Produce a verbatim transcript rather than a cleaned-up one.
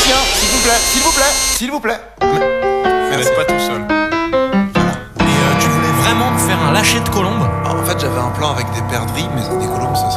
Tiens, s'il vous plaît, s'il vous plaît, s'il vous plaît. Vous n'êtes pas tout seul. Et euh, tu voulais vraiment faire un lâcher de colombe? Alors, en fait, j'avais un plan avec des perdrix, mais des colombes, ça serait